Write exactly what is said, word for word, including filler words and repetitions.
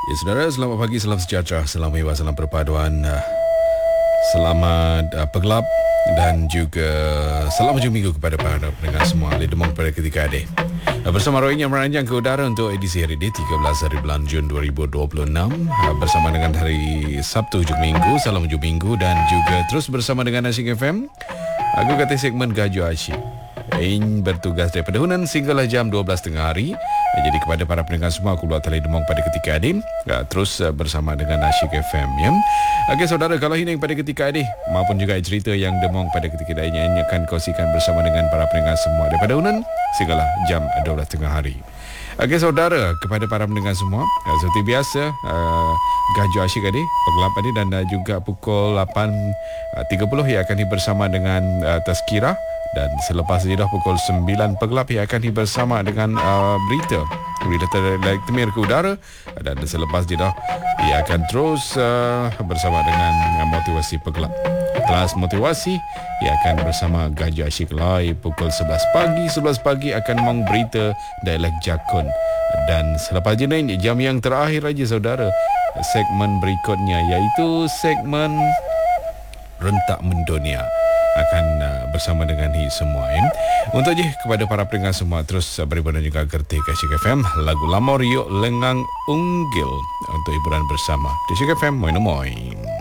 Ya saudara, selamat pagi, salam sejahtera, salam hebat, salam perpaduan, uh, selamat uh, pegelap dan juga salam hujung minggu kepada para pendengar semua di Demong pada ketika adik. Uh, bersama Roy yang meranjang ke udara untuk edisi hari ini tiga belas hari bulan Jun dua ribu dua puluh enam, uh, bersama dengan hari Sabtu hujung minggu, salam hujung minggu dan juga terus bersama dengan Asyik F M. Aku kata segmen Gaju Asyik Ain bertugas daripada Hunan sehinggalah jam dua belas tengah hari. Jadi kepada para pendengar semua, aku buat tali Demong pada ketika adik, terus bersama dengan Asyik F M ya. Okey saudara, kalau ini pada ketika adik maupun juga cerita yang Demong pada ketika adik ini akan kongsikan bersama dengan para pendengar semua daripada Hunan sehinggalah jam dua belas tengah hari. Okey saudara, kepada para pendengar semua, seperti biasa uh, Gaju Asyik adik pegelap adik dan uh, juga pukul lapan tiga puluh ia akan bersama dengan uh, Tazkirah. Dan selepas ini dah pukul sembilan pegelap ia akan bersama dengan uh, berita Berita terlemir ke udara. Dan selepas ini dah ia akan terus uh, bersama dengan uh, motivasi pegelap. Kelas motivasi ia akan bersama Gajah Asyik Lai pukul sebelas pagi. sebelas pagi akan meng berita dialek Jakun. Dan selepas ini jam yang terakhir aja saudara, segmen berikutnya iaitu segmen Rentak Mendunia akan uh, bersama dengan hi semua ya. Untuk je kepada para pendengar semua, terus uh, beribadah juga gerti ke Asyik F M lagu lama Rio Lengang Unggil untuk hiburan bersama di Asyik F M. Moi moi.